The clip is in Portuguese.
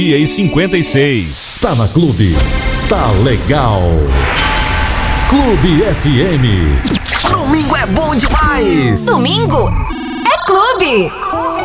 E 56. Tá na Clube, tá legal. Clube FM. Domingo é bom demais. Domingo é clube.